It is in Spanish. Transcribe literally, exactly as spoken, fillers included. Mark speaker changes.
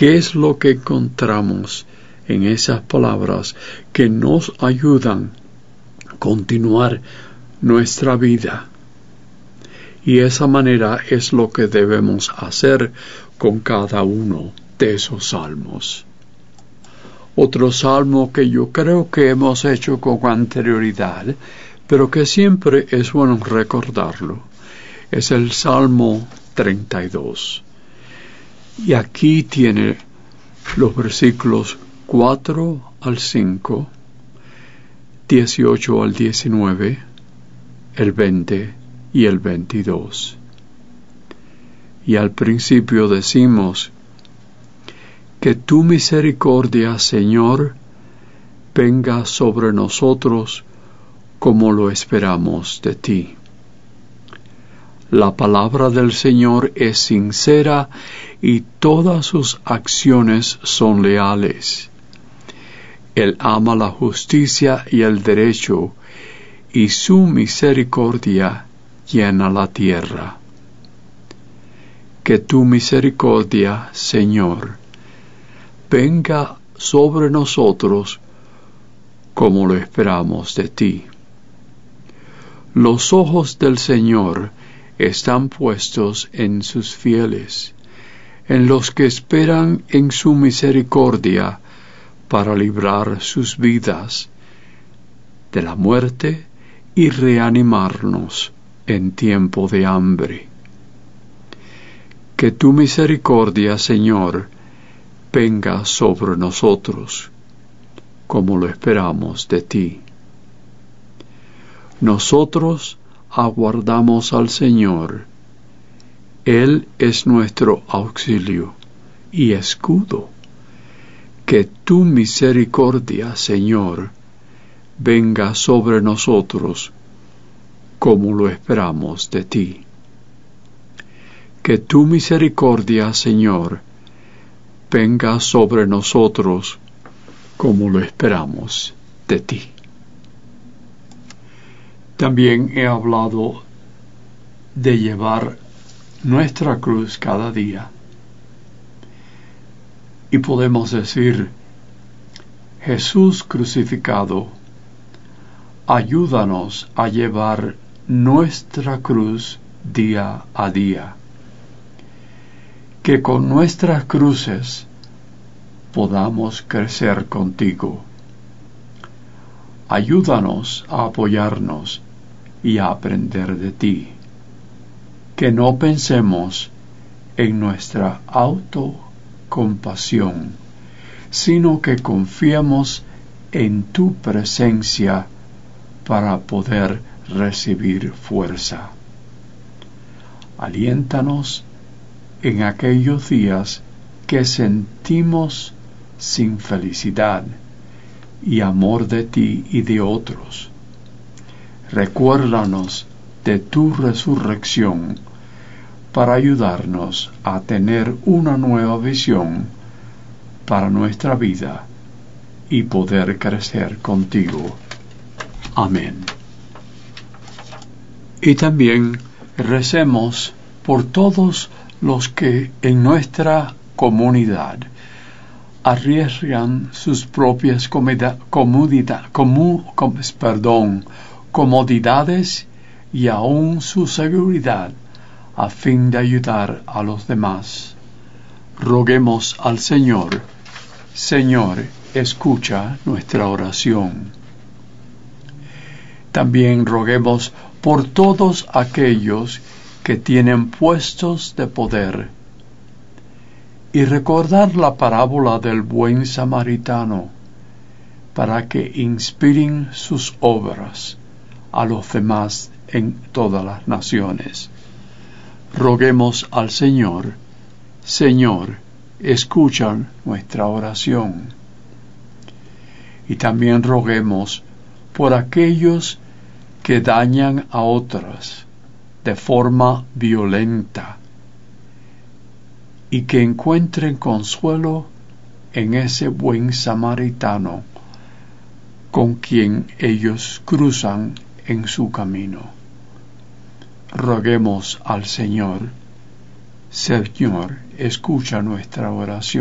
Speaker 1: ¿Qué es lo que encontramos en esas palabras que nos ayudan a continuar nuestra vida? Y esa manera es lo que debemos hacer con cada uno de esos salmos. Otro salmo que yo creo que hemos hecho con anterioridad, pero que siempre es bueno recordarlo, es el Salmo treinta y dos. Y aquí tiene los versículos cuatro al cinco, dieciocho al diecinueve, el veinte y el veintidós. Y al principio decimos: que tu misericordia, Señor, venga sobre nosotros como lo esperamos de ti. La palabra del Señor es sincera y todas sus acciones son leales. Él ama la justicia y el derecho, y su misericordia llena la tierra. Que tu misericordia, Señor, venga sobre nosotros como lo esperamos de ti. Los ojos del Señor están puestos en sus fieles, en los que esperan en su misericordia para librar sus vidas de la muerte y reanimarnos en tiempo de hambre. Que tu misericordia, Señor, venga sobre nosotros, como lo esperamos de ti. Nosotros aguardamos al Señor. Él es nuestro auxilio y escudo. Que tu misericordia, Señor, venga sobre nosotros, como lo esperamos de ti. Que tu misericordia, Señor, venga sobre nosotros, como lo esperamos de ti. También he hablado de llevar nuestra cruz cada día. Y podemos decir: Jesús crucificado, ayúdanos a llevar nuestra cruz día a día. Que con nuestras cruces podamos crecer contigo. Ayúdanos a apoyarnos y a aprender de ti. Que no pensemos en nuestra autocompasión, sino que confiemos en tu presencia para poder recibir fuerza. Aliéntanos en aquellos días que sentimos sin felicidad y amor de ti y de otros. Recuérdanos de tu resurrección para ayudarnos a tener una nueva visión para nuestra vida y poder crecer contigo. Amén. Y también recemos por todos los que en nuestra comunidad arriesgan sus propias comida, comodidad, comu, com, perdón, comodidades y aún su seguridad a fin de ayudar a los demás. Roguemos al Señor. Señor, escucha nuestra oración. También roguemos por todos aquellos que tienen puestos de poder, y recordar la parábola del buen samaritano, para que inspiren sus obras a los demás en todas las naciones. Roguemos al Señor. Señor, escucha nuestra oración. Y también roguemos por aquellos que dañan a otros de forma violenta, y que encuentren consuelo en ese buen samaritano con quien ellos cruzan en su camino. Roguemos al Señor. Señor, escucha nuestra oración.